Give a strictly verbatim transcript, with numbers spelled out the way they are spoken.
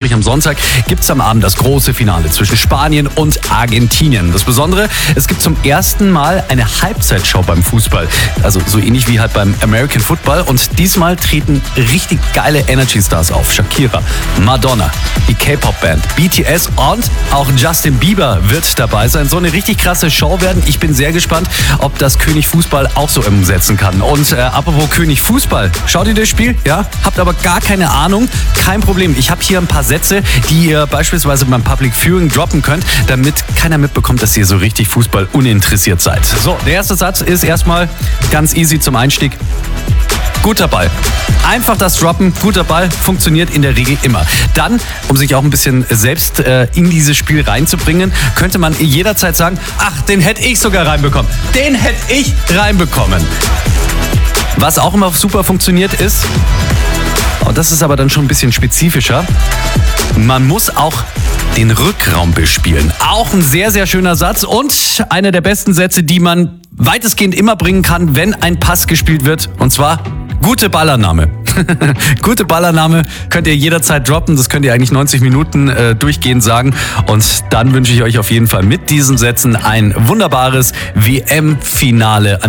sprich am Sonntag, gibt es am Abend das große Finale zwischen Spanien und Argentinien. Das Besondere, es gibt zum ersten Mal eine Halbzeitshow beim Fußball. Also so ähnlich wie halt beim American Football. Und diesmal treten richtig geile Energy-Stars auf. Shakira, Madonna, die K-Pop-Band, B T S und auch Justin Bieber wird dabei sein. So eine richtig krasse Show werden. Ich bin sehr gespannt, ob das König Fußball auch so umsetzen kann. Und äh, apropos König Fußball, schaut ihr das Spiel? Ja? Habt aber gar keine Ahnung? Kein Problem. Ich habe hier ein paar Sätze, die ihr beispielsweise beim Public Viewing droppen könnt, damit keiner mitbekommt, dass ihr so richtig Fußball uninteressiert seid. So, der erste Satz ist erstmal ganz easy zum Einstieg. Guter Ball. Einfach das Droppen, guter Ball, funktioniert in der Regel immer. Dann, um sich auch ein bisschen selbst äh, in dieses Spiel reinzubringen, könnte man jederzeit sagen, ach, den hätte ich sogar reinbekommen. Den hätte ich reinbekommen. Was auch immer super funktioniert ist, und das ist aber dann schon ein bisschen spezifischer, man muss auch den Rückraum bespielen. Auch ein sehr, sehr schöner Satz und einer der besten Sätze, die man weitestgehend immer bringen kann, wenn ein Pass gespielt wird. Und zwar gute Ballannahme. Gute Ballannahme könnt ihr jederzeit droppen. Das könnt ihr eigentlich neunzig Minuten äh, durchgehend sagen. Und dann wünsche ich euch auf jeden Fall mit diesen Sätzen ein wunderbares W M-Finale.